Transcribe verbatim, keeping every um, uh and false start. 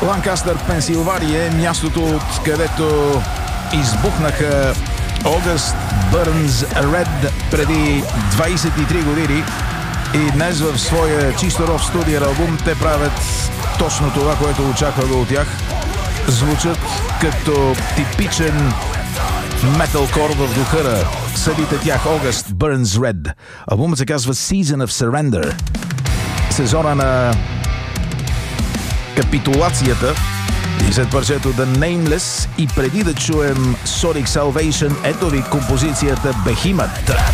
Ланкастър, Пенсилвания е мястото, от където избухнаха August Burns Red преди двайсет и три години и днес в своя чисто рок студиен албум те правят точно това, което очаквах от тях. Звучат като типичен металкор в духа на съдите тях. August Burns Red. Албумът се казва Season of Surrender. Сезона на капитулацията. И след парчето The Nameless и преди да чуем Sonic Salvation, ето ви композицията Behemoth.